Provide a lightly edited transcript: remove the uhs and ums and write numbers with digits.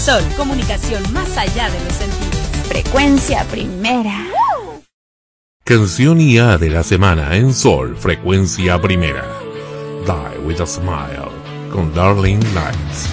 Sol, comunicación más allá de los sentidos. Frecuencia primera. Canción IA de la semana en Sol, Frecuencia Primera. Die with a Smile, con Darling Nights.